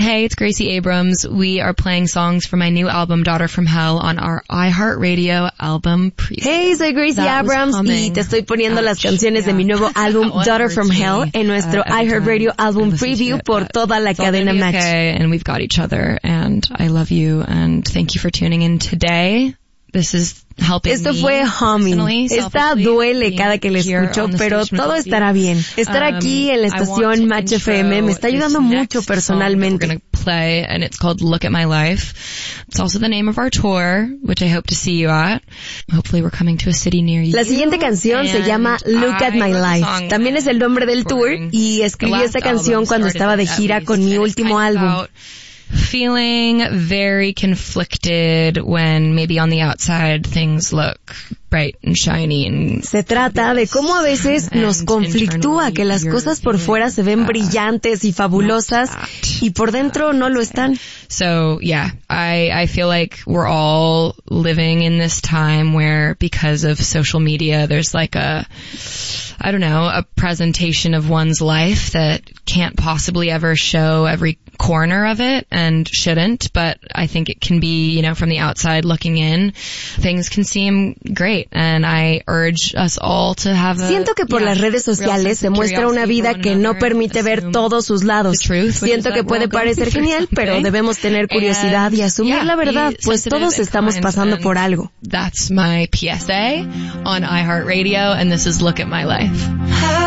Hey, it's Gracie Abrams. We are playing songs from my new album, Daughter from Hell, on our iHeartRadio album preview. Hey, soy Gracie Abrams y te estoy poniendo las canciones de mi nuevo álbum, Daughter from Hell, en nuestro iHeartRadio album preview por toda la cadena Match. Okay, and we've got each other, and I love you, and thank you for tuning in today. This is helping Esto fue Humming. Esta duele cada que la escucho, pero todo estará bien. Estar aquí en la estación Match FM me está ayudando mucho personalmente. We're going to play, and it's called Look at My Life. It's also the name of our tour, which I hope to see you at. Hopefully we're coming to a city near you. La siguiente canción se llama Look at My Life. También es el nombre del tour y escribí esta canción cuando estaba de gira con mi último álbum. Feeling very conflicted when maybe on the outside things look bright and shiny and se trata de cómo a veces nos conflictúa que las cosas por fuera se ven brillantes y fabulosas y por dentro no lo están. So yeah, I feel like we're all living in this time where because of social media there's like a presentation of one's life that can't possibly ever show every corner of it and shouldn't, but I think it can be, from the outside looking in, things can seem great, and I urge us all to have Siento que por las redes sociales se muestra una vida que no permite ver todos sus lados. Siento que puede parecer genial, pero debemos tener curiosidad y asumir la verdad, pues todos estamos pasando por algo. That's my PSA on iHeartRadio, and this is Look at My Life.